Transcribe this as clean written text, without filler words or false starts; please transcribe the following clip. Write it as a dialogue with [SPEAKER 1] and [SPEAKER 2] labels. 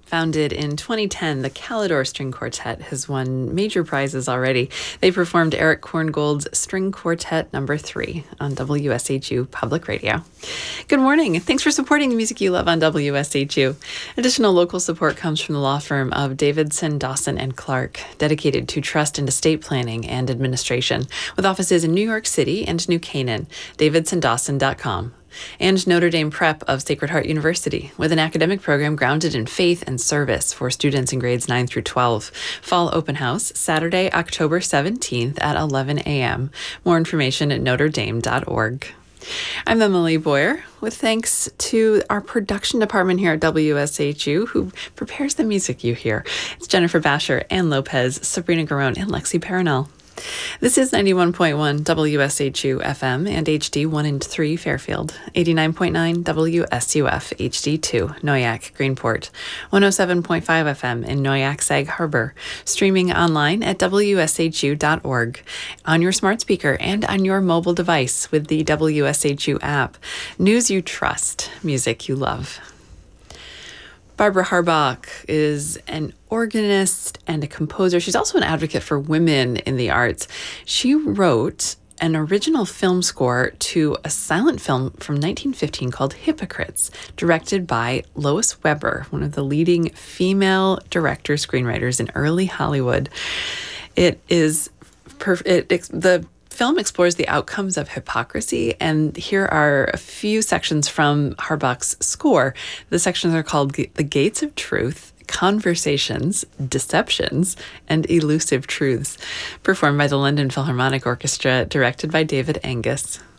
[SPEAKER 1] Founded in 2010, the Calidor String Quartet has won major prizes already. They performed Eric Korngold's String Quartet No. 3 on WSHU Public Radio. Good morning. Thanks for supporting the music you love on WSHU. Additional local support comes from the law firm of Davidson, Dawson, and Clark, dedicated to trust and estate planning and administration, with offices in New York City and New Canaan. DavidsonDawson.com. And Notre Dame Prep of Sacred Heart University, with an academic program grounded in faith and service for students in grades 9 through 12. Fall open house, Saturday, October 17th at 11 a.m. More information at notredame.org. I'm Emily Boyer, with thanks to our production department here at WSHU, who prepares the music you hear. It's Jennifer Basher, Ann Lopez, Sabrina Garone, and Lexi Paranel. This is 91.1 WSHU FM and HD 1 and 3 Fairfield, 89.9 WSUF HD 2 Noyak Greenport, 107.5 FM in Noyak Sag Harbor, streaming online at WSHU.org, on your smart speaker and on your mobile device with the WSHU app. News you trust, music you love. Barbara Harbach is an organist and a composer. She's also an advocate for women in the arts. She wrote an original film score to a silent film from 1915 called Hypocrites, directed by Lois Weber, one of the leading female director-screenwriters in early Hollywood. The film explores the outcomes of hypocrisy, and here are a few sections from Harbach's score. The sections are called The Gates of Truth, Conversations, Deceptions, and Elusive Truths, performed by the London Philharmonic Orchestra, directed by David Angus.